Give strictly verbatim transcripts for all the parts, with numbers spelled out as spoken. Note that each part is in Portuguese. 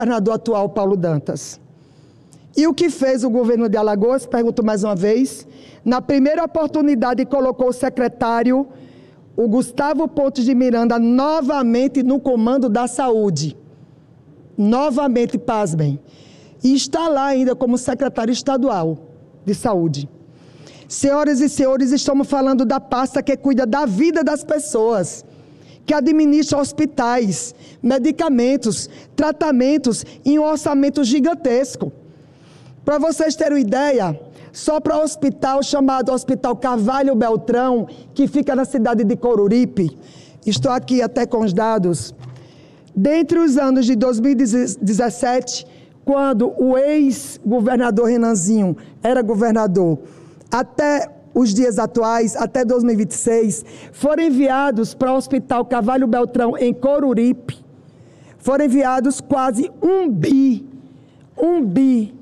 governador atual, Paulo Dantas. E o que fez o governo de Alagoas, pergunto mais uma vez, na primeira oportunidade colocou o secretário, o Gustavo Pontes de Miranda, novamente no comando da saúde. Novamente, pasmem. E está lá ainda como secretário estadual de saúde. Senhoras e senhores, estamos falando da pasta que cuida da vida das pessoas, que administra hospitais, medicamentos, tratamentos em um orçamento gigantesco. Para vocês terem uma ideia, só para o hospital chamado Hospital Carvalho Beltrão, que fica na cidade de Coruripe, estou aqui até com os dados, dentre os anos de dois mil e dezessete, quando o ex-governador Renanzinho era governador, até os dias atuais, até dois mil e vinte e seis, foram enviados para o Hospital Carvalho Beltrão, em Coruripe, foram enviados quase um bi, um bi,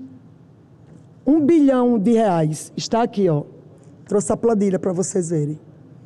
um bilhão de reais. Está aqui, ó. Trouxe a planilha para vocês verem.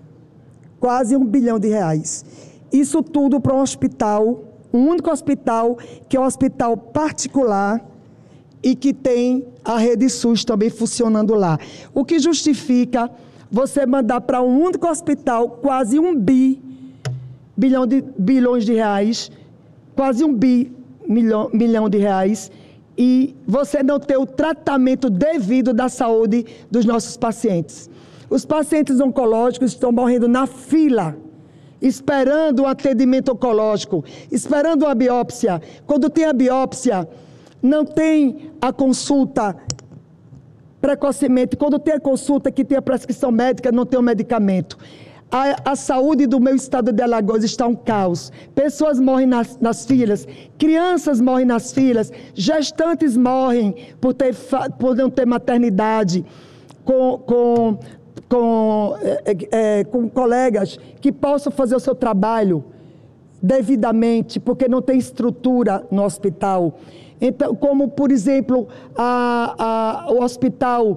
Quase um bilhão de reais. Isso tudo para um hospital, um único hospital, que é um hospital particular e que tem a rede SUS também funcionando lá. O que justifica você mandar para um único hospital quase um bi, bilhão de, bilhões de reais, quase um bi, milhão, milhão de reais, e você não ter o tratamento devido da saúde dos nossos pacientes. Os pacientes oncológicos estão morrendo na fila, esperando um atendimento oncológico, esperando uma biópsia. Quando tem a biópsia, não tem a consulta precocemente. Quando tem a consulta que tem a prescrição médica, não tem o medicamento. A, a saúde do meu estado de Alagoas está um caos. Pessoas morrem nas, nas filas, crianças morrem nas filas, gestantes morrem por, ter, por não ter maternidade, com, com, com, é, é, com colegas que possam fazer o seu trabalho devidamente, porque não tem estrutura no hospital. Então, como, por exemplo, a, a, o hospital,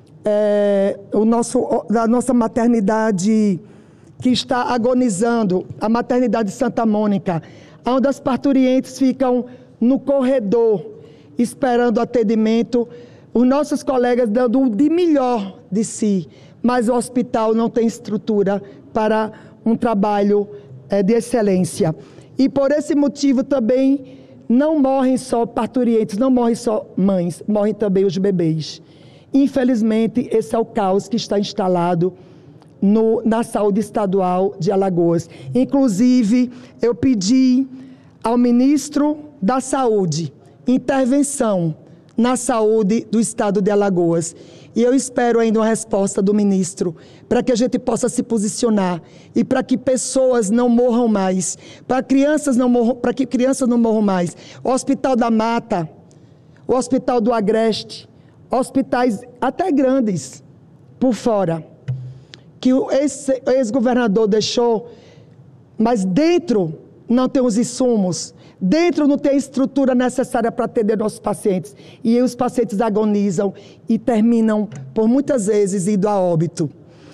é, o nosso, a nossa maternidade que está agonizando, a maternidade de Santa Mônica, onde as parturientes ficam no corredor, esperando atendimento, os nossos colegas dando o de melhor de si, mas o hospital não tem estrutura para um trabalho é, de excelência. E por esse motivo também não morrem só parturientes, não morrem só mães, morrem também os bebês. Infelizmente, esse é o caos que está instalado no, na saúde estadual de Alagoas. Inclusive, eu pedi ao ministro da Saúde intervenção na saúde do estado de Alagoas. E eu espero ainda uma resposta do ministro para que a gente possa se posicionar e para que pessoas não morram mais, para crianças não morram, para que crianças não morram mais. O Hospital da Mata, o Hospital do Agreste, hospitais até grandes por fora, que o ex-governador deixou, mas dentro não tem os insumos, dentro não tem a estrutura necessária para atender nossos pacientes. E aí os pacientes agonizam e terminam, por muitas vezes, indo a óbito.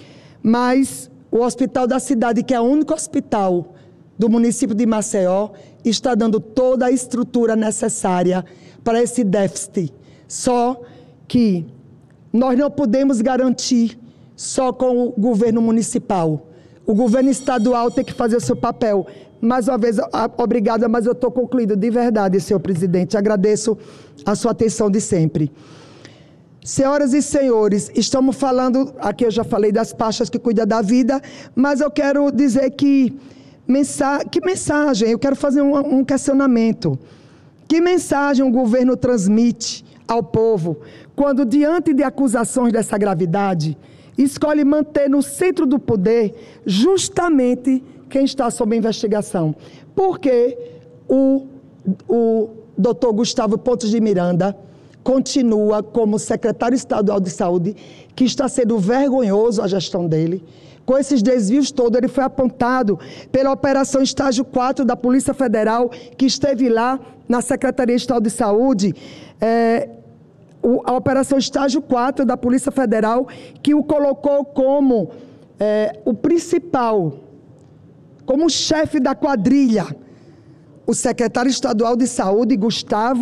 Mas o hospital da cidade, que é o único hospital do município de Maceió, está dando toda a estrutura necessária para esse déficit. Só que nós não podemos garantir só com o governo municipal. O governo estadual tem que fazer o seu papel. Mais uma vez, obrigada, mas eu estou concluindo de verdade, senhor presidente. Agradeço a sua atenção de sempre. Senhoras e senhores, estamos falando, aqui eu já falei das pastas que cuidam da vida, mas eu quero dizer que, mensa, que mensagem, eu quero fazer um, um questionamento. Que mensagem o governo transmite ao povo quando, diante de acusações dessa gravidade, escolhe manter no centro do poder justamente quem está sob investigação? Porque o, o doutor Gustavo Pontes de Miranda continua como secretário estadual de saúde, que está sendo vergonhoso a gestão dele. Com esses desvios todos, ele foi apontado pela Operação Estágio quatro da Polícia Federal, que esteve lá na Secretaria Estadual de Saúde, é, o, a Operação Estágio quatro da Polícia Federal, que o colocou como é, o principal, como chefe da quadrilha o secretário estadual de saúde, Gustavo